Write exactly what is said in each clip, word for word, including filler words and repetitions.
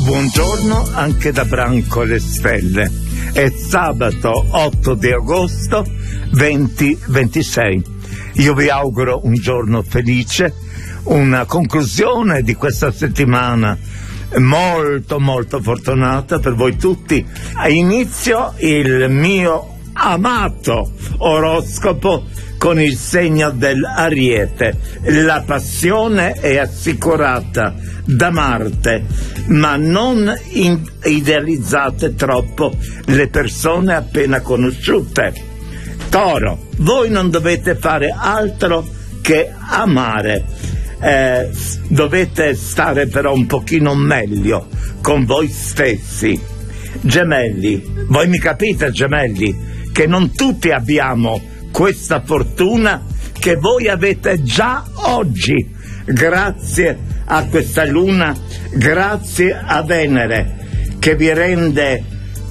Buongiorno anche da Branco alle Stelle. È sabato otto di agosto duemilaventisei. Io vi auguro un giorno felice, una conclusione di questa settimana molto molto fortunata per voi tutti. Inizio il mio amato oroscopo con il segno dell'Ariete. La passione è assicurata da Marte, ma non in- idealizzate troppo le persone appena conosciute. Toro, voi non dovete fare altro che amare, eh, dovete stare però un pochino meglio con voi stessi. Gemelli, voi mi capite, gemelli, che non tutti abbiamo questa fortuna che voi avete già oggi, grazie a questa luna, grazie a Venere, che vi rende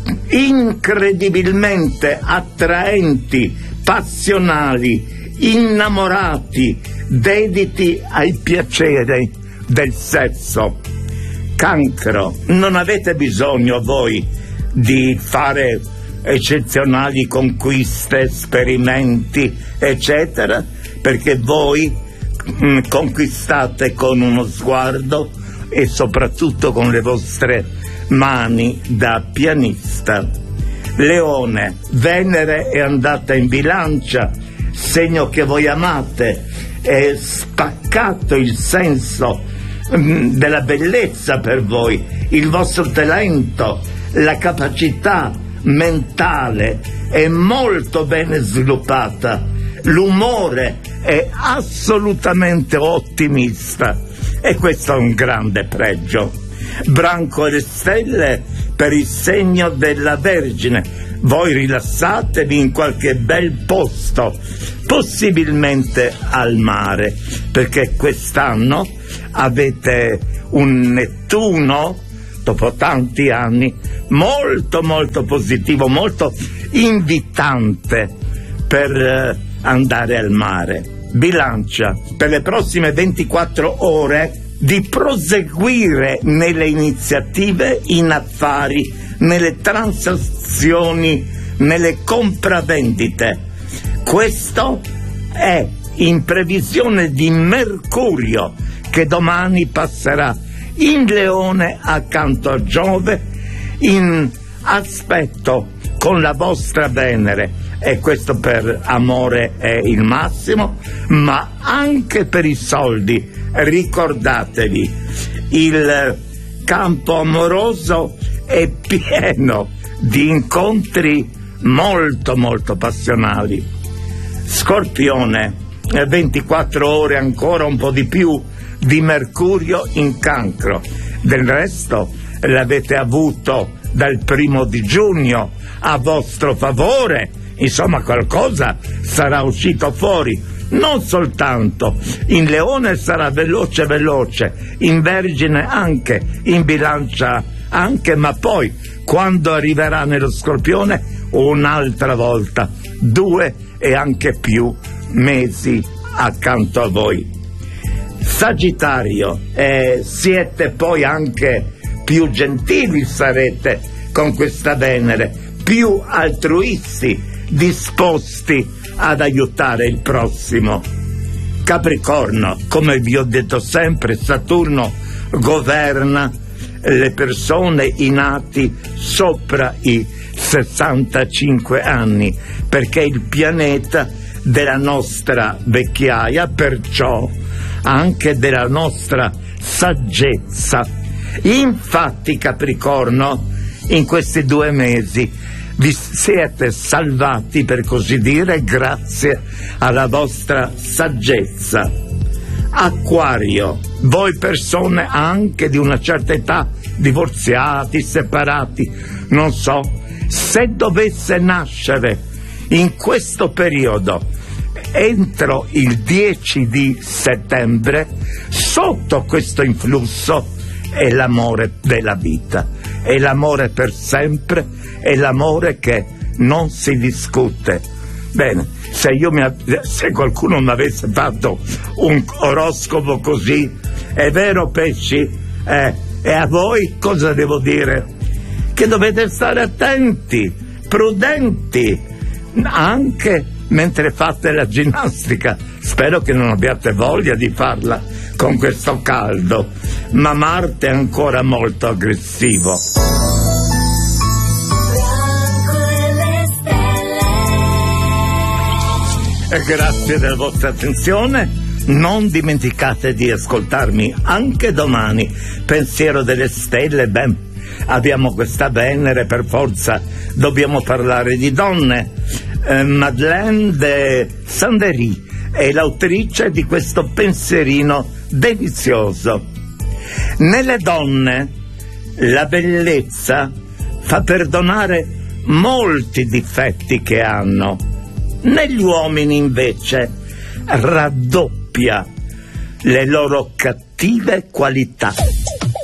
incredibilmente attraenti, passionali, innamorati, dediti ai piaceri del sesso. Cancro, non avete bisogno voi di fare eccezionali conquiste, esperimenti, eccetera, perché voi mh, conquistate con uno sguardo e soprattutto con le vostre mani da pianista. Leone, Venere è andata in Bilancia, segno che voi amate, è spaccato il senso mh, della bellezza per voi, il vostro talento, la capacità mentale è molto ben sviluppata, l'umore è assolutamente ottimista e questo è un grande pregio. Branco e le stelle per il segno della Vergine, voi rilassatevi in qualche bel posto, possibilmente al mare, perché quest'anno avete un Nettuno dopo tanti anni molto molto positivo, molto invitante per eh, andare al mare. Bilancia, per le prossime ventiquattro ore di proseguire nelle iniziative in affari, nelle transazioni, nelle compravendite. Questo è in previsione di Mercurio, che domani passerà in Leone accanto a Giove, in aspetto con la vostra Venere, e questo per amore è il massimo, ma anche per i soldi. Ricordatevi, il campo amoroso è pieno di incontri molto molto passionali. Scorpione, ventiquattro ore ancora, un po' di più di Mercurio in Cancro. Del resto l'avete avuto dal primo di giugno a vostro favore, insomma qualcosa sarà uscito fuori. Non soltanto in Leone sarà veloce veloce, in Vergine anche, in Bilancia anche, ma poi quando arriverà nello Scorpione un'altra volta, due e anche più mesi accanto a voi. Sagittario, eh, siete poi anche più gentili, sarete con questa Venere, più altruisti, disposti ad aiutare il prossimo. Capricorno, come vi ho detto sempre, Saturno governa le persone, i nati sopra i sessantacinque anni, perché è il pianeta della nostra vecchiaia, perciò anche della nostra saggezza. Infatti, Capricorno, in questi due mesi vi siete salvati, per così dire, grazie alla vostra saggezza. Acquario, voi persone anche di una certa età, divorziati, separati, non so, se dovesse nascere in questo periodo entro il dieci di settembre, sotto questo influsso, è l'amore della vita, è l'amore per sempre, è l'amore che non si discute. Bene, se io mi, se qualcuno mi avesse fatto un oroscopo così, è vero pesci, eh, E a voi cosa devo dire? Che dovete stare attenti, prudenti, anche mentre fate la ginnastica. Spero che non abbiate voglia di farla con questo caldo, ma Marte è ancora molto aggressivo. E grazie della vostra attenzione. Non dimenticate di ascoltarmi anche domani. Pensiero delle stelle, beh, abbiamo questa Venere, per forza dobbiamo parlare di donne. eh, Madeleine de Saint-Déry è l'autrice di questo pensierino delizioso. Nelle donne la bellezza fa perdonare molti difetti che hanno, negli uomini invece raddoppia le loro cattive qualità.